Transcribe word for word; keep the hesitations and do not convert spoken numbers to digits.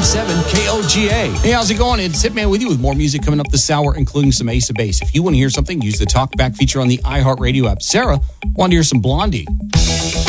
seven K O G A. Hey, how's it going? It's Hitman with you with more music coming up this hour, including some Ace of Base. If you want to hear something, use the Talkback feature on the iHeartRadio app. Sarah wanted to hear some Blondie.